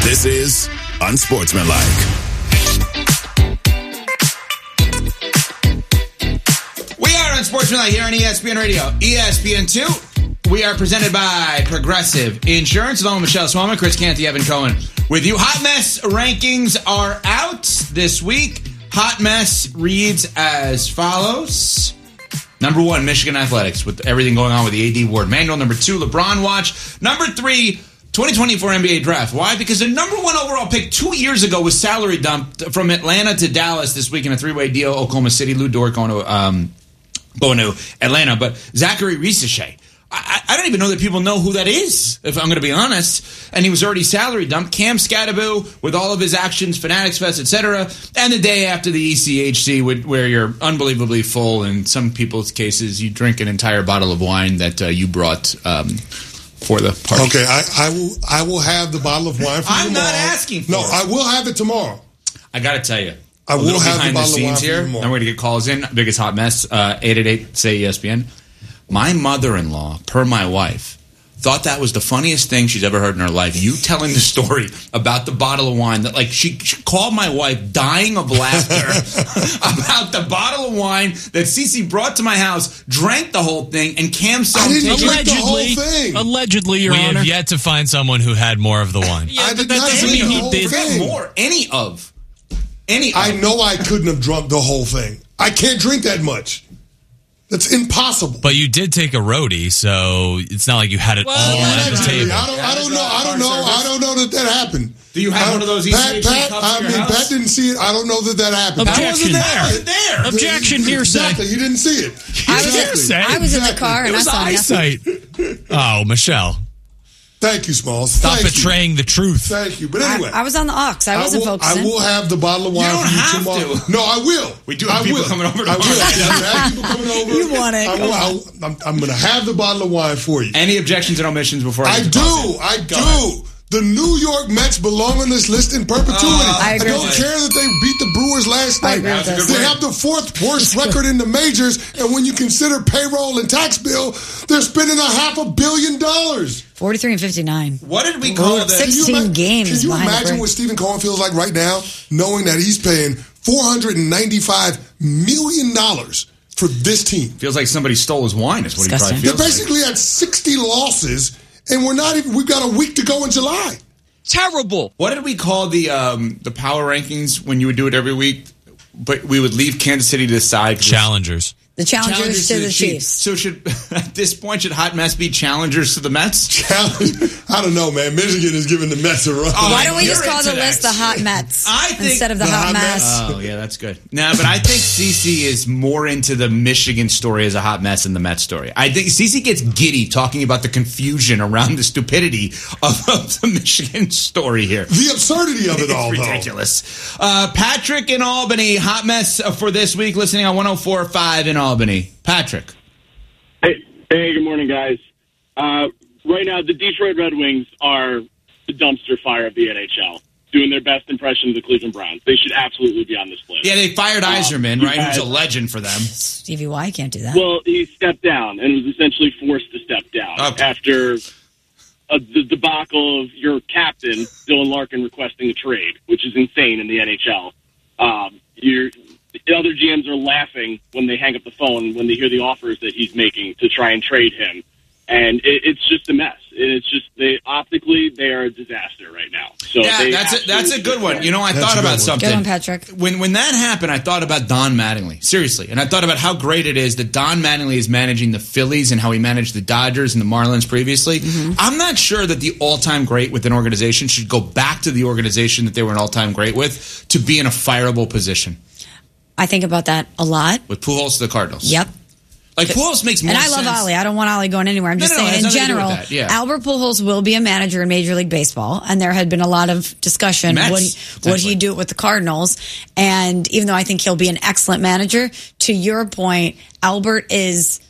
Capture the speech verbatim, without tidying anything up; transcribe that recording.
This is Unsportsmanlike. We are Unsportsmanlike here on E S P N Radio, E S P N two. We are presented by Progressive Insurance. Along with Michelle Swalman, Chris Canty, Evan Cohen with you. Hot Mess rankings are out this week. Hot Mess reads as follows. Number one, Michigan Athletics, with everything going on with the A D Ward Manual. Number two, LeBron Watch. Number three, twenty twenty-four N B A Draft. Why? Because the number one overall pick two years ago was salary dumped from Atlanta to Dallas this week in a three-way deal. Oklahoma City, Lou Dort going to um, going to Atlanta. But Zachary Risacher, I, I don't even know that people know who that is, if I'm going to be honest. And he was already salary dumped. Cam Scatterbo, with all of his actions, Fanatics Fest, et cetera. And the day after the E C H C, where you're unbelievably full. In some people's cases, you drink an entire bottle of wine that uh, you brought um, for the party. Okay, I, I will I will have the bottle of wine for I'm you tomorrow. not asking for No, it. I will have it tomorrow. I got to tell you. I a will little have behind the the bottle of wine scenes for you here. tomorrow. Then we're going to get calls in. Biggest hot mess, uh, eight eight eight, say E S P N. My mother-in-law, per my wife, thought that was the funniest thing she's ever heard in her life. You telling the story about the bottle of wine that, like, she, she called my wife dying of laughter about the bottle of wine that Cece brought to my house, drank the whole thing, and Cam saw I him didn't take drink the whole Allegedly, thing. allegedly, Your we Honor. have yet to find someone who had more of the wine. Yeah, I but did that not doesn't drink mean the he whole did. thing. more. Any of. Any I of. know I couldn't have drunk the whole thing. I can't drink that much. That's impossible. But you did take a roadie, so it's not like you had it Well, all at the Allegedly. table. I don't, I don't know. I don't know. I don't know that that happened. Do you have I- one of those Pat, E C H C Pat, cups I in your mean, house? Pat didn't see it. I don't know that that happened. Objection. I wasn't there. Objection, hearsay. Exactly. You didn't see it. I was, Exactly. in, I was in the Exactly. car and It was I saw nothing. eyesight. Oh, Michelle. Thank you, Smalls. Stop Thank betraying the truth. You. Thank you. But anyway. I, I was on the aux. I wasn't will, focusing. I will have the bottle of wine You don't for you have tomorrow. to. No, I will. We do have I people will. coming over I will. tomorrow. I have people coming over. You want it. I will, Come on. I'll- I'm, I'm going to have the bottle of wine for you. Any objections and omissions before I I get to do. calls in? I Go do. ahead. The New York Mets belong on this list in perpetuity. Oh, I agree don't with care that they beat the Brewers last I night. agree with That's a this. good They win. have the fourth worst record in the majors, and when you consider payroll and tax bill, they're spending a half a billion dollars. forty-three and fifty-nine. What did we call that? Six- Can you sixteen ima- games Can you behind the imagine break. what Stephen Cohen feels like right now, knowing that he's paying four hundred ninety-five million dollars for this team? Feels like somebody stole his wine is what Disgusting. he They're probably feels like. basically at sixty losses, and we're not even. We've got a week to go in July. Terrible. What did we call the um, the power rankings when you would do it every week? But we would leave Kansas City to the side. Challengers. The challengers, to, the Chiefs. So should at this point should Hot Mess be challengers to the Mets? I don't know, man. Michigan is giving the Mets a run. Oh, Why don't we you're just call the into list that the Hot shit. Mets I think instead of the, the Hot Hot Mess? Mets. Oh yeah, that's good. No, but I think Cece is more into the Michigan story as a hot mess than the Mets story. I think Cece gets giddy talking about the confusion around the stupidity of, of the Michigan story here. The absurdity of it It's all, though. ridiculous. Uh, Patrick in Albany, hot mess for this week, listening on one oh four point five in Albany. Patrick. Hey, hey, good morning, guys. Uh, right now, the Detroit Red Wings are the dumpster fire of the N H L, doing their best impression of the Cleveland Browns. They should absolutely be on this list. Yeah, they fired Uh, Iserman, you right? Who's had- a legend for them. Stevie Y can't do that. Well, he stepped down and was essentially forced to step down Okay. after uh, the debacle of your captain, Dylan Larkin, requesting a trade, which is insane in the N H L. Um, you're, the other G Ms are laughing when they hang up the phone when they hear the offers that he's making to try and trade him. And it, it's just a mess. It's just they optically they are a disaster right now. So Yeah, they that's a, that's a good one. You know, I That's thought a good about one. something. Good one, Patrick. When when that happened, I thought about Don Mattingly. Seriously. And I thought about how great it is that Don Mattingly is managing the Phillies and how he managed the Dodgers and the Marlins previously. Mm-hmm. I'm not sure that the all-time great with an organization should go back to the organization that they were an all-time great with to be in a fireable position. I think about that a lot. With Pujols to the Cardinals. Yep. Like, Pujols makes more And I sense. love Ollie. I don't want Ollie going anywhere. I'm No, just no, no, it saying, has in nothing to do with general, that, yeah. Albert Pujols will be a manager in Major League Baseball, and there had been a lot of discussion. Mets, would, he, would potentially. he do it with the Cardinals? And even though I think he'll be an excellent manager, to your point, Albert is